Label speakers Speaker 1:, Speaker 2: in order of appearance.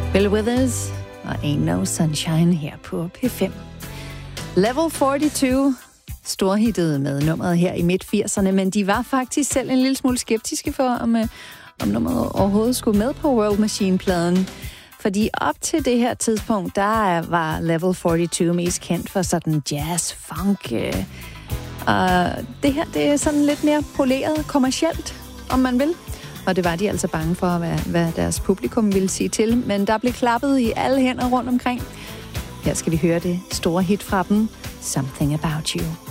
Speaker 1: Bill Withers og Ain't No Sunshine her på P5. Level 42 storhittede med nummeret her i midt-80'erne, men de var faktisk selv en lille smule skeptiske for, om nummeret overhovedet skulle med på World Machine-pladen. Fordi op til det her tidspunkt, der var Level 42 mest kendt for sådan jazz, funk. Og det her, det er sådan lidt mere poleret kommercielt, om man vil. Og det var de altså bange for, hvad deres publikum ville sige til. Men der blev klappet i alle hænder rundt omkring. Her skal vi høre det store hit fra dem, Something About You.